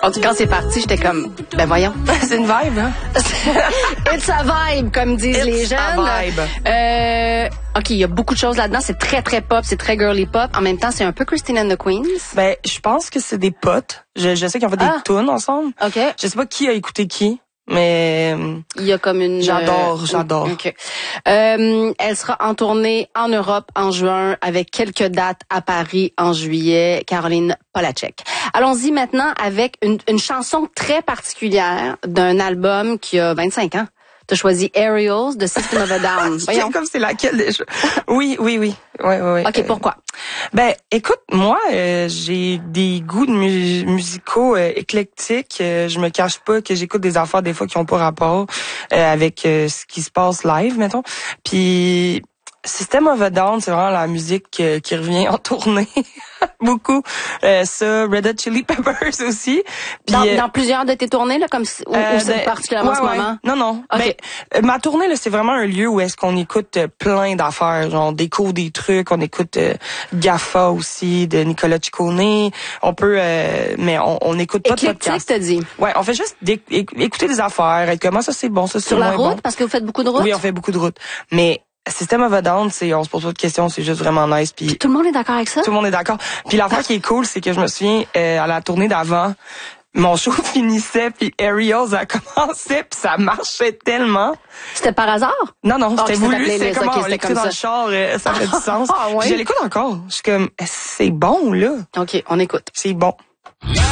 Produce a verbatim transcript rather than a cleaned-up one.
En tout cas, quand c'est parti, j'étais comme, ben voyons. C'est une vibe, hein? It's a vibe, comme disent It's les jeunes. a vibe. Euh, OK, il y a beaucoup de choses là-dedans. C'est très, très pop, c'est très girly pop. En même temps, c'est un peu Christine and the Queens. Ben, je pense que c'est des potes. Je, je sais qu'ils ont fait Ah. des tunes ensemble. OK. Je sais pas qui a écouté qui, mais Il y a comme une... j'adore, euh, j'adore. OK. Euh, elle sera en tournée en Europe en juin avec quelques dates à Paris en juillet. Caroline Polachek. Allons-y maintenant avec une, une chanson très particulière d'un album qui a vingt-cinq ans. T'as choisi Aerials de System of a Down. Voyons. comme c'est laquelle déjà? Oui, oui, oui. Ouais, ouais, ouais. OK, pourquoi? Ben, écoute, moi, euh, j'ai des goûts de mu- musicaux euh, éclectiques. Euh, je me cache pas que j'écoute des affaires des fois qui ont pas rapport euh, avec euh, ce qui se passe live, mettons. Puis System of a Down, c'est vraiment la musique euh, qui revient en tournée. Beaucoup. Euh, ça, Red Hot Chili Peppers aussi. Puis, Dans, euh, dans plusieurs de tes tournées, là, comme si- où, euh, où c'est ben, particulièrement ouais, en ce ouais. moment? Non, non. Ok. Ben, euh, ma tournée, là, c'est vraiment un lieu où est-ce qu'on écoute euh, plein d'affaires. Genre, on découvre des trucs, on écoute euh, Gaffa aussi, de Nicolas Ciccone. On peut, euh, mais on, on écoute pas de Éclectique, podcast. t'as dit. Ouais, on fait juste d'éc- éc- écouter des affaires, être comment ça c'est bon, ça c'est Sur la moins route, bon. parce que vous faites beaucoup de routes? Oui, on fait beaucoup de routes. Mais System of a Down, c'est, on se pose pas de questions, c'est juste vraiment nice. Puis Tout le monde est d'accord avec ça? tout le monde est d'accord. Puis l'affaire qui est cool, c'est que je me souviens, euh, à la tournée d'avant, mon show finissait, puis Aerials a commencé, puis ça marchait tellement. C'était par hasard? Non, non, Ah, c'était c'était ta voulu, playlist, c'était comme ok, on c'était l'écoutait comme dans ça. le char, euh, ça fait du sens. Ah, ouais? Puis je l'écoute encore. Je suis comme, c'est bon, là. OK, on écoute. C'est bon.